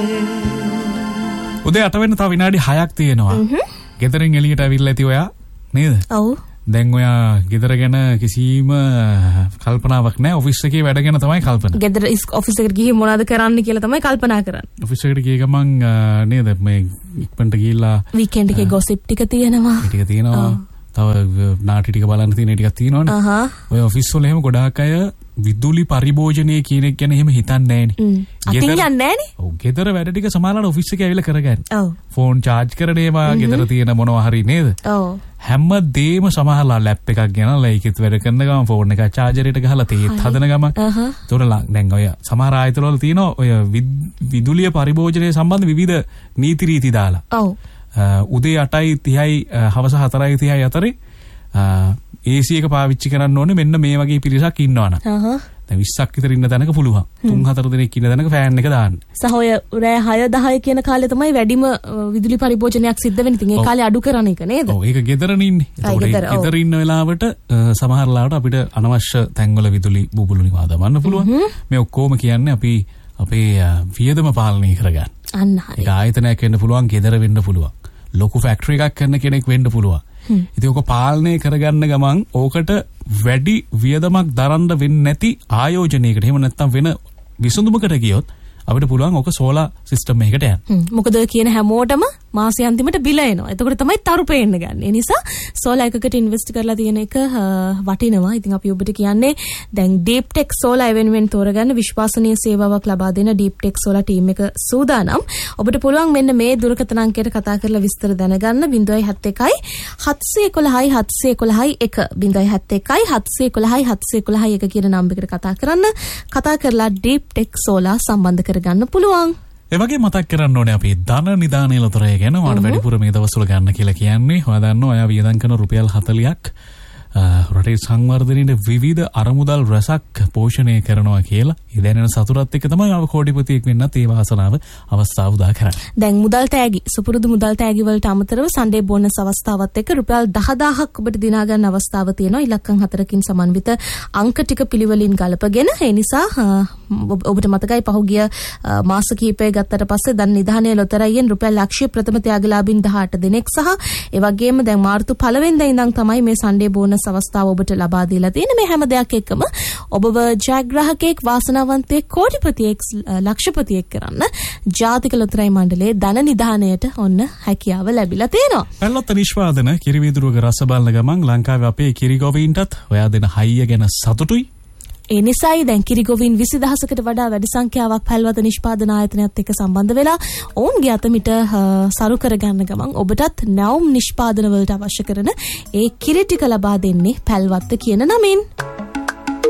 උදේ 8 වෙන තව විනාඩි 6ක් තියෙනවා. ගෙදරින් එළියට ඇවිල්ලා ඇති ඔයා නේද? ඔව්. දැන් ඔයා ගෙදර ගැන කිසිම කල්පනාවක් නැහැ. ඔෆිස් එකේ වැඩ ගැන තමයි කල්පනා. ගෙදර ඔෆිස් එකට ගිහින් මොනවද කරන්න කියලා තමයි කල්පනා කරන්නේ. ඔෆිස් එකට ගිය ගමන් නේද මේ ඉක්මනට ගිහිල්ලා වීකෙන්ඩ් එකේ ගොසිප් ටික තියෙනවා. ටික තියෙනවා. තව නාටි ටික බලන්න තියෙන ටිකක් තියෙනවනේ. ඔය ඔෆිස් වල එහෙම ගොඩාක් අය විදුලි පරිභෝජනය කියන එක ගැන එහෙම හිතන්නේ නැහනේ. අතින් යන්නේ නැහනේ. ඔව් ගෙදර වැඩ ටික සමානලා ඔෆිස් එකේ ඇවිල්ලා කරගන්න. ඔව්. ෆෝන් charge කරන ඒවා ගෙදර තියෙන මොනවා හරි නේද? ඔව්. හැමදේම සමහරලා ලැප් එකක් ගෙනල්ලා ඒකෙත් වැඩ කරන ගමන් ෆෝන් එක charger එකට ගහලා තේත් හදන ගමන්. ඒතොර දැන් ඔය සමහර ආයතන වල තියෙනවා ඔය විදුලිය පරිභෝජනය සම්බන්ධ විවිධ නීති රීති දාලා. ඔව්. උදේ 8:30යි හවස 4:30යි අතරේ AC එක පාවිච්චි කරන්න ඕනේ මෙන්න මේ වගේ පිරිසක් ඉන්නවනම්. දැන් 20ක් විතර ඉන්න තැනක පුළුවන්. 3-4 දෙනෙක් ඉන්න තැනක ෆෑන් එක දාන්න. සහ ඔය රෑ 6-10 කියන කාලේ තමයි වැඩිම විදුලි පරිභෝජනයක් සිද්ධ වෙන්නේ. ඉතින් ඒ කාලේ අඩු කරන එක නේද? ඔව් ඒක ගෙදරනේ ඉන්නේ. ඒකට ගෙදර ඉන්න වෙලාවට සමහර ලාවට අපිට අනවශ්‍ය තැන්වල විදුලි බුබුලු නිවා දමන්න පුළුවන්. මේ ඔක්කොම කියන්නේ අපි අපේ වියදම පාලනය කරගන්න. අන්න හරි. ඒක ආයතනයක් වෙන්න පුළුවන්, ගෙදර වෙන්න පුළුවන්. ලොකු ෆැක්ටරි එකක් කරන කෙනෙක් වෙන්න පුළුවන්. ඉතින් ඔක පාලනය කරගන්න ගමන් ඕකට වැඩි වියදමක් දරන්න වෙන්නේ නැති ආයෝජනයකට එහෙම නැත්නම් වෙන විසඳුමකට ගියොත් අපිට පුළුවන් ඕක සෝලාර් සිස්ටම් එකකට යන්න. මොකද කියන හැමෝටම මාසෙ අන්තිමට බිල එනවා. එතකොට තමයි තරු පේන්න ගන්න. ඒ නිසා සෝලාර් එකකට ඉන්වෙස්ට් කරලා තියෙන එක වටිනවා. ඉතින් අපි ඔබට කියන්නේ දැන් Deep Tech Solar වෙනුවෙන් තෝරගන්න විශ්වාසනීය සේවාවක් ලබා දෙන Deep Tech Solar team එක සූදානම්. ඔබට පුළුවන් මෙන්න මේ දුරකථන අංකයට කතා කරලා විස්තර දැනගන්න 071 711 711 1 071 711 711 1 කියන නම්බරයකට කතා කරන්න. කතා කරලා Deep Tech Solar සම්බන්ධ කරගන්න පුළුවන්. ඒ වගේ මතක් කරන්න ඕනේ අපි ධන නිදානේ ලොතරැය ගැන ඔයාලට වැඩිපුර මේ දවස්වල ගන්න කියලා කියන්නේ. ඔයා දන්නවා ඔයා වියදම් කරන රුපියල් 40ක් රටේ සංවර්ධනයේ විවිධ අරමුදල් රසක් පෝෂණය කරනවා කියලා. ඒ දැනෙන සතුටත් එක්ක තමයි ආව කෝටිපතියෙක් වෙන්නත් ඒ වාසනාව අවස්ථාව උදා කරන්නේ. දැන් මුදල් තෑගි සුපුරුදු මුදල් තෑගි වලට අමතරව සන්ඩේ බෝනස් අවස්ථාවත් එක්ක රුපියල් 10000ක් ඔබට දිනා ගන්න අවස්ථාව තියෙනවා. ඉලක්කම් 4කින් සමන්විත අංක ටික පිළිවෙලින් ගලපගෙන. ඒ නිසා ඔබට මතකයි පහුගිය මාස කිහිපය ගත්තට පස්සේ දැන් නිධානයේ ලොතරැයියෙන් රුපියල් ලක්ෂ ප්‍රථම ත්‍යාගලාභීන් 18 දෙනෙක් සහ ඒ වගේම දැන් මාර්තු 1 වෙනිදා ඉඳන් තමයි මේ සන්ඩේ බෝනස් අවස්ථාව ඔබට ලබා දීලා තියෙන. මේ හැම දෙයක් එක්කම ඔබව ජයග්‍රාහකයෙක් වාසනාවන්තයෙක් කෝටිපතියෙක් ලක්ෂපතියෙක් කරන්න ජාතික ලොතරැයි මණ්ඩලයේ ධන නිධානයට ඔන්න හැකියාව ලැබිලා තියෙනවා. පැල්ලොත් නිෂ්පාදන කිරිවීදුරුවක රස බලන ගමන් ලංකාවේ අපේ කිරිගොවීන්ටත් ඔයා දෙන හයිය ගැන සතුටුයි. ඒ නිසායි දැන් කිරිගොවීන් 20000කට වඩා වැඩි සංඛ්‍යාවක් පැල්වත නිෂ්පාදන ආයතනයත් එක්ක සම්බන්ධ වෙලා ඔවුන්ගේ අතමිට සරු කරගන්න ගමන් ඔබටත් නැවුම් නිෂ්පාදන වලට අවශ්‍ය කරන ඒ කිරි ටික ලබා දෙන්නේ පැල්වත්ත කියන නමින්.